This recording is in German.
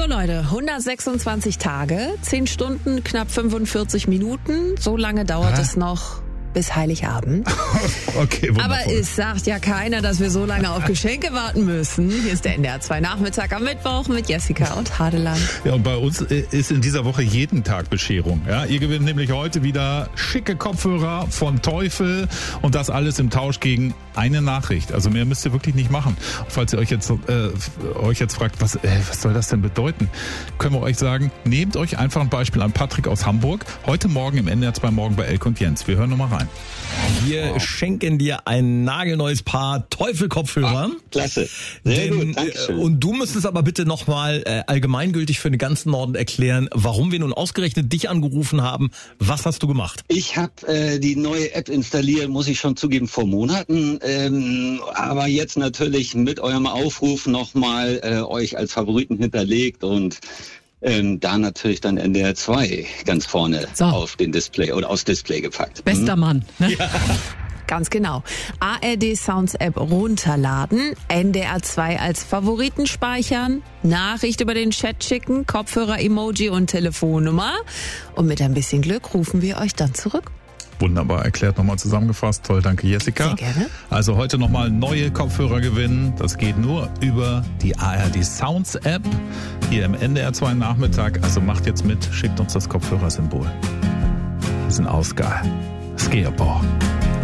So Leute, 126 Tage, 10 Stunden, knapp 45 Minuten. So lange dauert es noch bis Heiligabend. Okay, wundervoll. Aber es sagt ja keiner, dass wir so lange auf Geschenke warten müssen. Hier ist der NDR 2 Nachmittag am Mittwoch mit Jessica und Hadeland. Ja, und bei uns ist in dieser Woche jeden Tag Bescherung. Ja, ihr gewinnt nämlich heute wieder schicke Kopfhörer von Teufel und das alles im Tausch gegen eine Nachricht. Also mehr müsst ihr wirklich nicht machen. Falls ihr euch jetzt fragt, was soll das denn bedeuten, können wir euch sagen, nehmt euch einfach ein Beispiel an Patrick aus Hamburg. Heute Morgen im NDR 2 Morgen bei Elke und Jens. Wir hören nochmal rein. Wir schenken dir ein nagelneues Paar Teufel-Kopfhörer. Klasse. Sehr gut, Dankeschön. Und du müsstest aber bitte nochmal allgemeingültig für den ganzen Norden erklären, warum wir nun ausgerechnet dich angerufen haben. Was hast du gemacht? Ich habe die neue App installiert, muss ich schon zugeben, vor Monaten. Aber jetzt natürlich mit eurem Aufruf nochmal euch als Favoriten hinterlegt und da natürlich dann NDR 2 ganz vorne auf den Display oder aufs Display gepackt. Bester Mann. Ne? Ja. Ganz genau. ARD Sounds App runterladen, NDR 2 als Favoriten speichern, Nachricht über den Chat schicken, Kopfhörer-Emoji und Telefonnummer. Und mit ein bisschen Glück rufen wir euch dann zurück. Wunderbar erklärt, nochmal zusammengefasst. Toll, danke Jessica. Sehr gerne. Also heute nochmal neue Kopfhörer gewinnen. Das geht nur über die ARD Sounds App hier im NDR 2 Nachmittag. Also macht jetzt mit, schickt uns das Kopfhörersymbol. Wir sind ausgeil. Skeerboah.